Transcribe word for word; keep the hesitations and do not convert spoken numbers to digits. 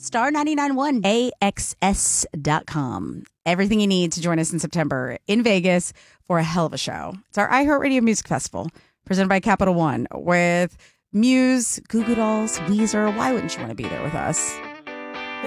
Star ninety-nine point one. A X S dot com. Everything you need to join us in September in Vegas for a hell of a show. It's our iHeartRadio Music Festival presented by Capital One with Muse, Goo Goo Dolls, Weezer. Why wouldn't you want to be there with us?